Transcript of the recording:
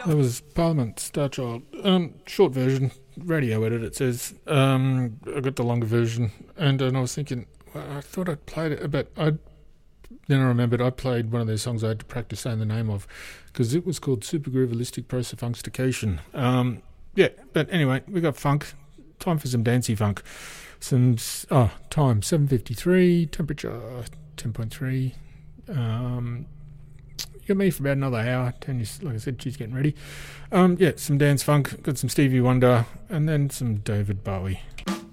That was Parliament, Starchild. Short version, radio edit, it says. I got the longer version, and I was thinking, well, I thought I'd played it, but then I remembered I played one of those songs I had to practice saying the name of, because it was called Supergroovalistic Prosofunstication. Yeah, but anyway, we got funk. Time for some dancey funk. Time 7:53, temperature 10.3. You got me for about another hour. Tanya's, like I said, she's getting ready. Some dance funk. Got some Stevie Wonder, and then some David Bowie.